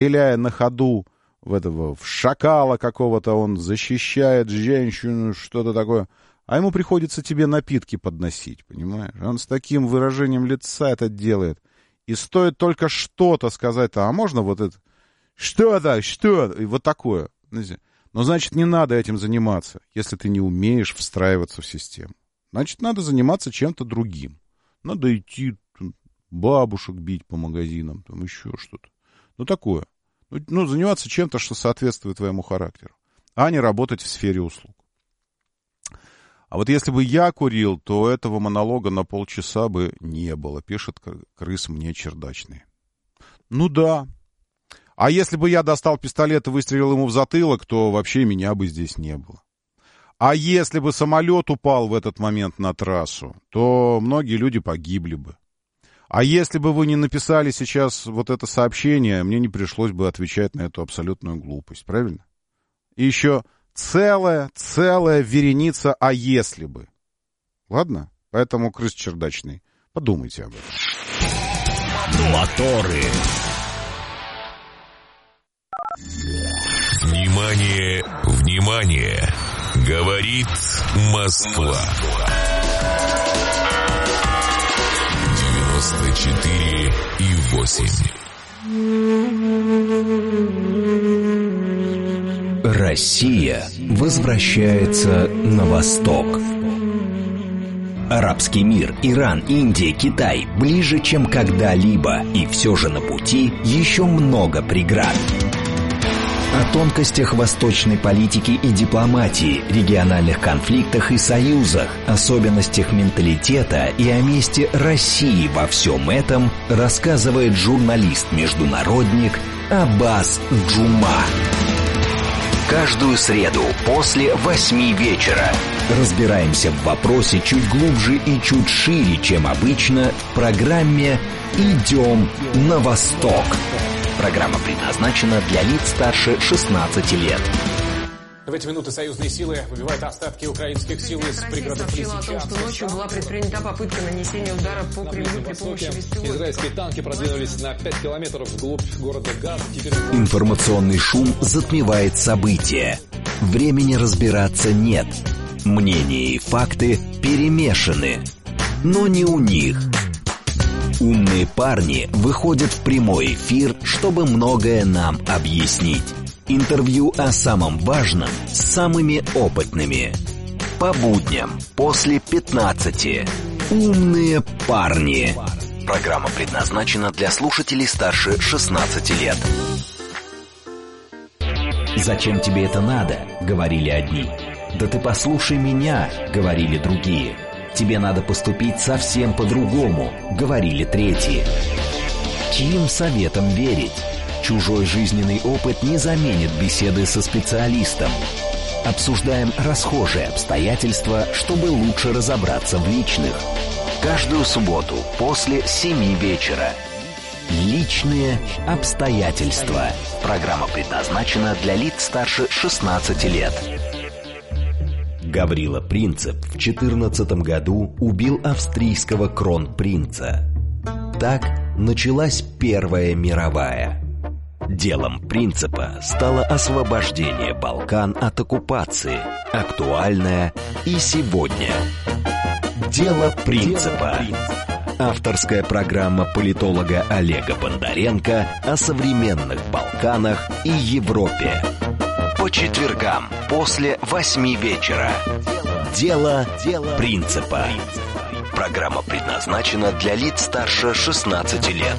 стреляя на ходу в шакала какого-то, он защищает женщину, что-то такое. А ему приходится тебе напитки подносить, понимаешь? Он с таким выражением лица это делает. И стоит только что-то сказать, а можно вот это? Что-то? И вот такое. Но значит, не надо этим заниматься, если ты не умеешь встраиваться в систему. Значит, надо заниматься чем-то другим. Надо идти, бабушек бить по магазинам, там еще что-то. Ну, такое. Ну, заниматься чем-то, что соответствует твоему характеру, а не работать в сфере услуг. А вот если бы я курил, то этого монолога на полчаса бы не было, пишет крыс мне чердачный. Ну да. А если бы я достал пистолет и выстрелил ему в затылок, то вообще меня бы здесь не было. А если бы самолет упал в этот момент на трассу, то многие люди погибли бы. А если бы вы не написали сейчас вот это сообщение, мне не пришлось бы отвечать на эту абсолютную глупость, правильно? И еще целая вереница «а если бы». Ладно? Поэтому, крыс чердачный, подумайте об этом. Моторы. Внимание, внимание! Говорит Москва. 94,8. Россия возвращается на восток. Арабский мир, Иран, Индия, Китай ближе, чем когда-либо, и все же на пути еще много преград. О тонкостях восточной политики и дипломатии, региональных конфликтах и союзах, особенностях менталитета и о месте России во всем этом рассказывает журналист-международник Аббас Джума. Каждую среду после 8 вечера разбираемся в вопросе чуть глубже и чуть шире, чем обычно, в программе «Идем на восток». Программа предназначена для лиц старше 16 лет. В эти минуты союзные силы выбивают остатки украинских сил из пригородов Лисичанска. О том, что ночью была предпринята попытка нанесения удара по Кремлю при помощи беспилотников. Израильские танки продвинулись на 5 километров вглубь города Газ. Информационный шум затмевает события. Времени разбираться нет. Мнения и факты перемешаны. Но не у них. Умные парни выходят в прямой эфир, чтобы многое нам объяснить. Интервью о самом важном с самыми опытными. По будням после 15. Умные парни. Программа предназначена для слушателей старше 16 лет. «Зачем тебе это надо?» — говорили одни. «Да ты послушай меня», — говорили другие. «Тебе надо поступить совсем по-другому», — говорили третьи. Чьим советам верить? Чужой жизненный опыт не заменит беседы со специалистом. Обсуждаем расхожие обстоятельства, чтобы лучше разобраться в личных. Каждую субботу после 7 вечера. Личные обстоятельства. Программа предназначена для лиц старше 16 лет. Гаврила Принцип в 14 году убил австрийского кронпринца. Так началась Первая мировая. Делом Принципа стало освобождение Балкан от оккупации, актуальное и сегодня. Дело Принципа. Авторская программа политолога Олега Бондаренко о современных Балканах и Европе. По четвергам после 8 вечера. Дело Принципа. Программа предназначена для лиц старше 16 лет.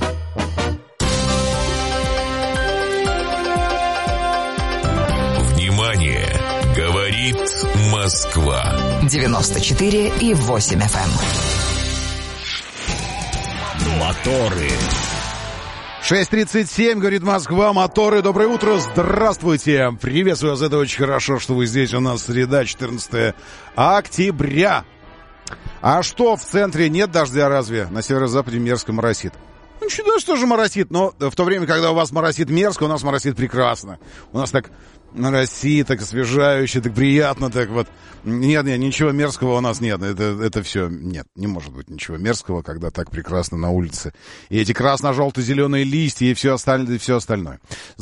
Внимание! Говорит Москва. 94,8 FM. Моторы. 6:37, говорит Москва, моторы, доброе утро, здравствуйте, приветствую вас, это очень хорошо, что вы здесь, у нас среда, 14 октября. А что, в центре нет дождя разве? На северо-западе мерзко моросит. Ну, что же моросит, но в то время, когда у вас моросит мерзко, у нас моросит прекрасно. У нас так На России так освежающе, так приятно, так вот. Нет, ничего мерзкого у нас нет. Это все, нет, не может быть ничего мерзкого, когда так прекрасно на улице. И эти красно-желто-зеленые листья, и все остальное.